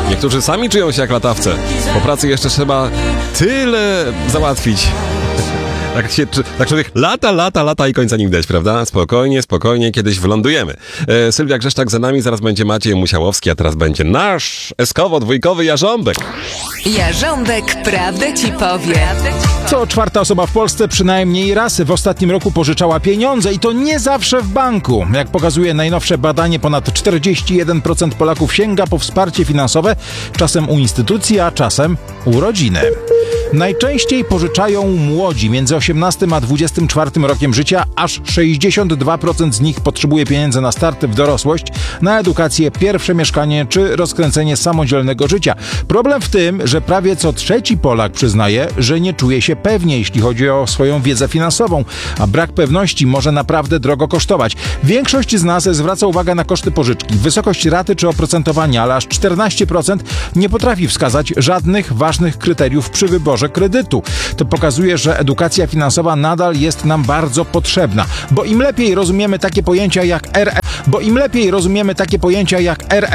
Niektórzy sami czują się jak latawce. Po pracy jeszcze trzeba tyle załatwić. Tak człowiek lata i końca nie widać, prawda? Spokojnie, kiedyś wylądujemy. Sylwia Grzeszczak za nami, zaraz będzie Maciej Musiałowski, a teraz będzie nasz eskowo-dwójkowy Jarząbek. Jarząbek prawdę ci powie. Co czwarta osoba w Polsce przynajmniej raz w ostatnim roku pożyczała pieniądze i to nie zawsze w banku. Jak pokazuje najnowsze badanie, ponad 41% Polaków sięga po wsparcie finansowe, czasem u instytucji, a czasem u rodziny. Najczęściej pożyczają młodzi między 18 a 24 rokiem życia, aż 62% z nich potrzebuje pieniędzy na start w dorosłość, na edukację, pierwsze mieszkanie czy rozkręcenie samodzielnego życia. Problem w tym, że prawie co trzeci Polak przyznaje, że nie czuje się pewnie, jeśli chodzi o swoją wiedzę finansową, a brak pewności może naprawdę drogo kosztować. Większość z nas zwraca uwagę na koszty pożyczki, wysokość raty czy oprocentowania, ale aż 14% nie potrafi wskazać żadnych ważnych kryteriów przy wyborze kredytu. To pokazuje, że edukacja finansowa nadal jest nam bardzo potrzebna, bo im lepiej rozumiemy takie pojęcia jak